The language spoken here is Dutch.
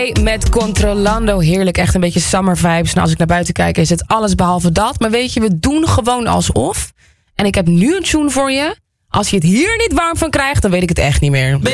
Met Controlando, heerlijk, echt een beetje summer vibes. Nou, als ik naar buiten kijk is het alles behalve dat. Maar weet je, we doen gewoon alsof. En ik heb nu een tune voor je. Als je het hier niet warm van krijgt, dan weet ik het echt niet meer.